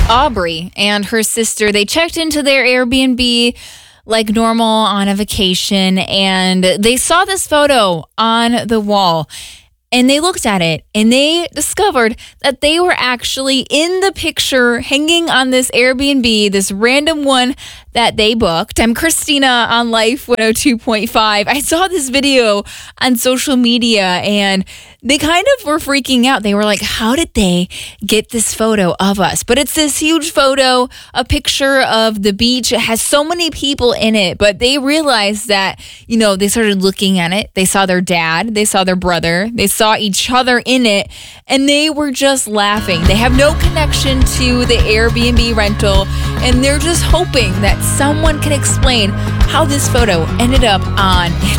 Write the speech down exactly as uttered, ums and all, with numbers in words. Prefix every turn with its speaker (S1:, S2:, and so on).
S1: Aubrey and her sister, they checked into their Airbnb like normal on a vacation, and they saw this photo on the wall. And they looked at it and they discovered that they were actually in the picture hanging on this Airbnb, this random one that they booked. I'm Christina on Life one oh two point five. I saw this video on social media and they kind of were freaking out. They were like, how did they get this photo of us? But it's this huge photo, a picture of the beach. It has so many people in it, but they realized that, you know, they started looking at it. They saw their dad, they saw their brother, they saw each other in it, and they were just laughing. They have no connection to the Airbnb rental, and they're just hoping that someone can explain how this photo ended up on